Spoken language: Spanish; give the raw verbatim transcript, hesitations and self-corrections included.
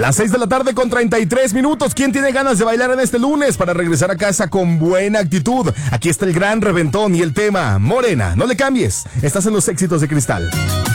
Las seis de la tarde con treinta y tres minutos. ¿Quién tiene ganas de bailar en este lunes para regresar a casa con buena actitud? Aquí está el gran reventón y el tema Morena. No le cambies. Estás en los éxitos de Cristal.